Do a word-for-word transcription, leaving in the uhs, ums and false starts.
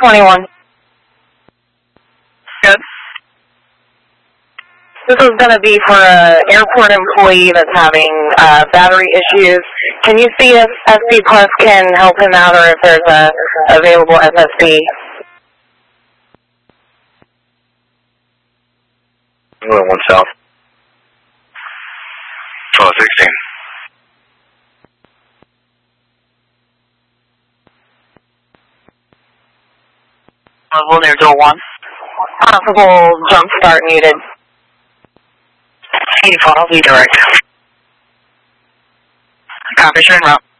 twenty-one. Good. This is going to be for an airport employee that's having uh, battery issues. Can you see if S B Plus can help him out or if there's a available S S B? One south. twelve sixteen. Level near door one. Possible jump start needed. eighty-four, I'll be direct. Copy, sure, route.